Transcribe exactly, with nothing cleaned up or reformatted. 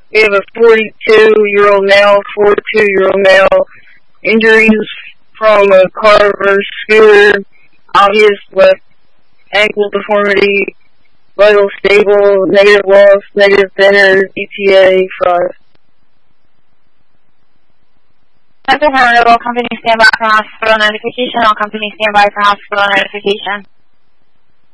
We have a forty-two-year-old male, forty-two-year-old male. Injuries from a car versus scooter. Obvious left ankle deformity. Vital stable. Negative loss. Negative thinner. E T A five. That's a company standby for hospital notification. All company standby for hospital notification.